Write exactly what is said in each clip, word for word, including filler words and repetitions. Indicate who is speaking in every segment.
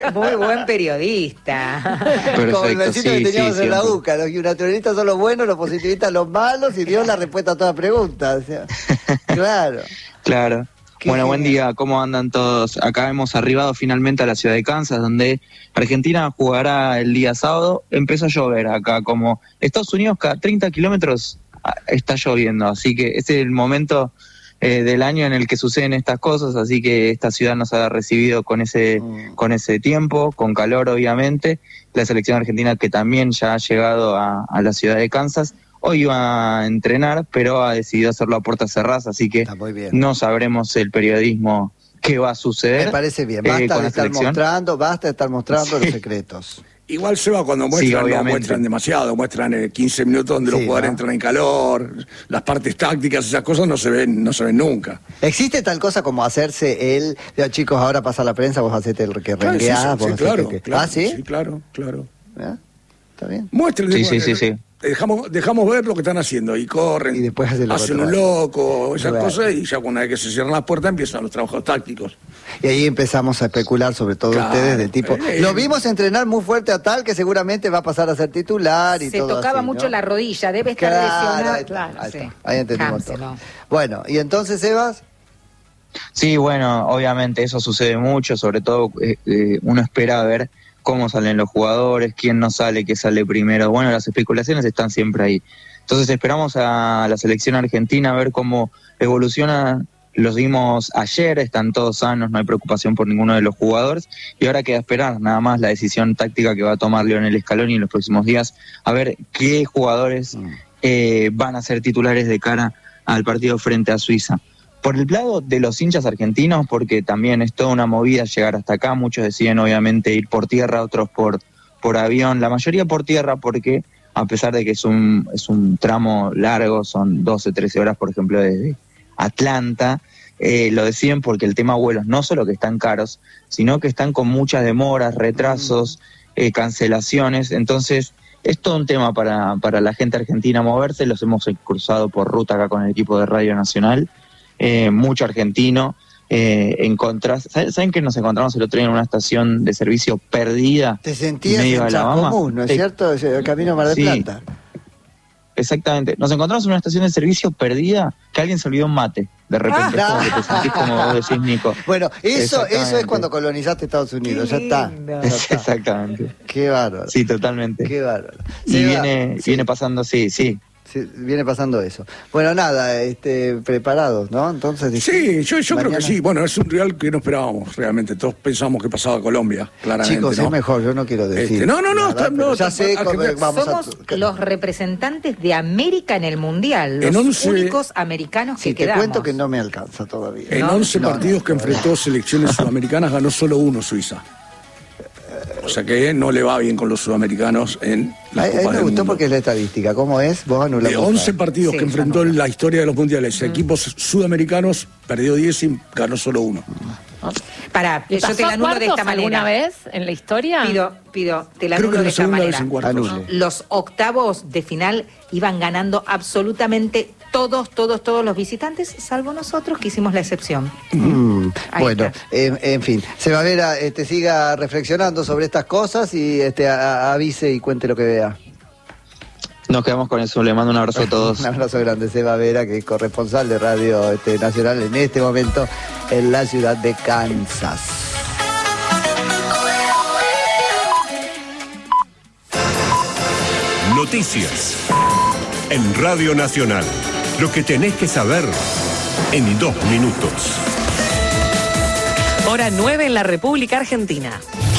Speaker 1: Muy buen periodista.
Speaker 2: Perfecto,
Speaker 3: Como el besito
Speaker 2: sí,
Speaker 3: que teníamos
Speaker 2: sí,
Speaker 3: en la
Speaker 2: siempre.
Speaker 3: UCA, los naturalistas son los buenos, los positivistas los malos, y dio la respuesta a todas preguntas. O sea, claro.
Speaker 2: Claro.
Speaker 3: Qué
Speaker 2: Bueno, buen
Speaker 3: genial.
Speaker 2: día, ¿cómo andan todos? Acá hemos arribado finalmente a la ciudad de Kansas, donde Argentina jugará el día sábado. Empezó a llover acá, como Estados Unidos cada treinta kilómetros está lloviendo, así que este es el momento eh, del año en el que suceden estas cosas, así que esta ciudad nos ha recibido con ese,
Speaker 3: Mm.
Speaker 2: con ese tiempo, con calor obviamente. La selección argentina que también ya ha llegado a, a la ciudad de Kansas. Hoy iba a entrenar, pero ha decidido hacerlo a puertas cerradas, así que
Speaker 3: Está muy bien.
Speaker 2: no sabremos el periodismo qué va a suceder.
Speaker 3: Me parece bien.
Speaker 2: eh,
Speaker 3: Basta
Speaker 2: con
Speaker 3: de
Speaker 2: la
Speaker 3: estar
Speaker 2: selección.
Speaker 3: mostrando, basta de estar mostrando
Speaker 2: Sí.
Speaker 3: los secretos.
Speaker 4: Igual, Seba, cuando muestran,
Speaker 2: Sí,
Speaker 4: no
Speaker 2: obviamente.
Speaker 4: muestran demasiado, muestran eh, quince minutos donde
Speaker 3: Sí,
Speaker 4: los jugadores
Speaker 3: ¿no?
Speaker 4: entran en calor, las partes tácticas, esas cosas no se ven, no se ven nunca.
Speaker 3: ¿Existe tal cosa como hacerse el... Ya, chicos, ahora pasa la prensa, vos hacete el que
Speaker 4: Claro, sí,
Speaker 3: rengueás,
Speaker 4: sí,
Speaker 3: vos
Speaker 4: sí,
Speaker 3: hacete
Speaker 4: claro,
Speaker 3: que-
Speaker 4: claro,
Speaker 3: ¿Ah, sí?
Speaker 4: sí, claro, claro.
Speaker 3: ¿Ah? ¿Está bien?
Speaker 4: Muestren,
Speaker 2: Sí,
Speaker 4: digo,
Speaker 2: sí, sí,
Speaker 4: eh,
Speaker 2: sí.
Speaker 4: Dejamos, dejamos ver lo que están haciendo y corren,
Speaker 3: Y después hacen lo
Speaker 4: hacen un
Speaker 3: contrario.
Speaker 4: loco, esas
Speaker 3: Claro.
Speaker 4: cosas, y ya una vez que se cierran las puertas empiezan los trabajos tácticos.
Speaker 3: Y ahí empezamos a especular sobre todo
Speaker 4: Claro.
Speaker 3: ustedes del tipo...
Speaker 4: Eh,
Speaker 3: Lo vimos entrenar muy fuerte a tal que seguramente va a pasar a ser titular y
Speaker 1: Se
Speaker 3: todo
Speaker 1: tocaba
Speaker 3: así,
Speaker 1: mucho
Speaker 3: ¿no?
Speaker 1: la rodilla, debe estar
Speaker 3: Claro,
Speaker 1: lesionado.
Speaker 3: ahí está,
Speaker 1: Claro,
Speaker 3: ahí
Speaker 1: sí.
Speaker 3: está. Ahí entendimos todo.
Speaker 1: Cánselo.
Speaker 3: Bueno, y entonces, Sebas...
Speaker 2: Sí, bueno, obviamente eso sucede mucho, sobre todo eh, eh, uno espera ver cómo salen los jugadores, quién no sale, qué sale primero. Bueno, las especulaciones están siempre ahí. Entonces esperamos a la selección argentina a ver cómo evoluciona. Los vimos ayer, están todos sanos, no hay preocupación por ninguno de los jugadores, y ahora queda esperar nada más la decisión táctica que va a tomar Lionel Scaloni en los próximos días, a ver qué jugadores eh, van a ser titulares de cara al partido frente a Suiza. Por el lado de los hinchas argentinos, porque también es toda una movida llegar hasta acá, muchos deciden obviamente ir por tierra, otros por, por avión, la mayoría por tierra porque a pesar de que es un, es un tramo largo, son doce, trece horas por ejemplo desde Atlanta, eh, lo deciden porque el tema vuelos no solo que están caros, sino que están con muchas demoras, retrasos, eh, cancelaciones, entonces es todo un tema para, para la gente argentina moverse, los hemos cruzado por ruta acá con el equipo de Radio Nacional. Eh, mucho argentino, eh, encontrás, ¿saben que nos encontramos el otro día en una estación de servicio perdida?
Speaker 3: Te sentías
Speaker 2: medio
Speaker 3: en
Speaker 2: de Alabama?
Speaker 3: Chascomús, ¿no es
Speaker 2: Eh,
Speaker 3: cierto? El camino a Mar del
Speaker 2: sí.
Speaker 3: Plata.
Speaker 2: Exactamente, nos encontramos en una estación de servicio perdida que alguien se olvidó un mate, de repente,
Speaker 3: Ah.
Speaker 2: es como que te sentís como vos decís, Nico.
Speaker 3: Bueno, eso, eso es
Speaker 2: Exactamente.
Speaker 3: cuando colonizaste Estados Unidos,
Speaker 1: Qué
Speaker 3: ya está.
Speaker 1: lindo.
Speaker 3: Ya está.
Speaker 2: Exactamente,
Speaker 3: Qué bárbaro.
Speaker 2: sí, totalmente.
Speaker 3: Qué bárbaro.
Speaker 2: Y
Speaker 3: Seba,
Speaker 2: viene,
Speaker 3: sí,
Speaker 2: viene pasando, sí, sí.
Speaker 3: sí, viene pasando eso. Bueno, nada, este, preparados, ¿no? Entonces.
Speaker 4: Sí, yo, yo creo
Speaker 3: mañana-
Speaker 4: que sí. Bueno, es un rival que no esperábamos realmente. Todos pensamos que pasaba Colombia, claramente.
Speaker 3: Chicos,
Speaker 4: ¿no?
Speaker 3: es mejor, yo no quiero decir.
Speaker 4: Este, no, no, no,
Speaker 3: nada,
Speaker 4: está-
Speaker 3: pero
Speaker 4: no,
Speaker 3: ya
Speaker 4: está-
Speaker 3: sé,
Speaker 4: Argentina-
Speaker 3: vamos
Speaker 1: Somos
Speaker 3: a.
Speaker 1: los representantes de América en el Mundial, los
Speaker 4: En once
Speaker 1: únicos americanos
Speaker 3: Sí,
Speaker 1: que
Speaker 3: te
Speaker 1: quedamos.
Speaker 3: cuento que no me alcanza todavía.
Speaker 4: En
Speaker 1: No,
Speaker 4: once
Speaker 3: no,
Speaker 4: partidos
Speaker 3: no,
Speaker 4: que enfrentó selecciones sudamericanas ganó solo uno Suiza. O sea que no le va bien con los sudamericanos en las
Speaker 3: A, a mí
Speaker 4: Copas
Speaker 3: me
Speaker 4: del
Speaker 3: gustó
Speaker 4: Mundo.
Speaker 3: porque es la estadística. ¿Cómo es? Vos anulamos.
Speaker 4: De once partidos
Speaker 1: Sí,
Speaker 4: que enfrentó en la historia de los mundiales, equipos sudamericanos, perdió diez y ganó solo uno.
Speaker 1: Pará,
Speaker 5: ¿Y
Speaker 1: yo te
Speaker 5: pasó
Speaker 1: la
Speaker 5: a
Speaker 1: anulo de esta
Speaker 5: cuartos
Speaker 1: manera.
Speaker 5: alguna vez en la historia?
Speaker 1: Pido, pido, te la
Speaker 4: Creo que
Speaker 1: anulo
Speaker 4: es
Speaker 1: de
Speaker 4: la
Speaker 1: esta
Speaker 4: segunda
Speaker 1: manera.
Speaker 4: vez en cuartos.
Speaker 3: Anule.
Speaker 1: Los octavos de final iban ganando absolutamente todos, todos, todos los visitantes, salvo nosotros que hicimos la excepción.
Speaker 3: Mm,
Speaker 1: Ahí
Speaker 3: bueno,
Speaker 1: está.
Speaker 3: en, en fin, Sebavera este, siga reflexionando sobre estas cosas y este, a- a- avise y cuente lo que vea.
Speaker 2: Nos quedamos con eso, le mando un abrazo a todos.
Speaker 3: Un abrazo grande, Seba Vera, que es corresponsal de Radio este, Nacional en este momento en la ciudad de Kansas.
Speaker 6: Noticias en Radio Nacional. Lo que tenés que saber en dos minutos.
Speaker 5: Hora nueve en la República Argentina.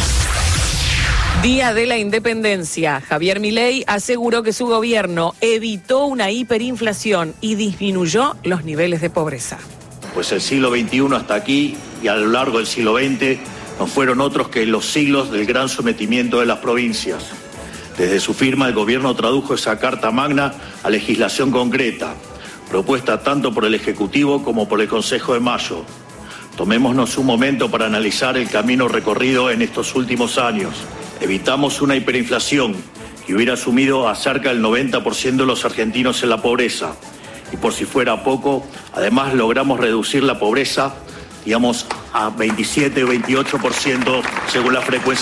Speaker 5: Día de la Independencia. Javier Milei aseguró que su gobierno evitó una hiperinflación y disminuyó los niveles de pobreza.
Speaker 7: Pues el siglo veintiuno hasta aquí y a lo largo del siglo veinte no fueron otros que los siglos del gran sometimiento de las provincias. Desde su firma el gobierno tradujo esa carta magna a legislación concreta, propuesta tanto por el Ejecutivo como por el Consejo de Mayo. Tomémonos un momento para analizar el camino recorrido en estos últimos años. Evitamos una hiperinflación que hubiera sumido a cerca del noventa por ciento de los argentinos en la pobreza. Y por si fuera poco, además logramos reducir la pobreza, digamos, a veintisiete o veintiocho por ciento según la frecuencia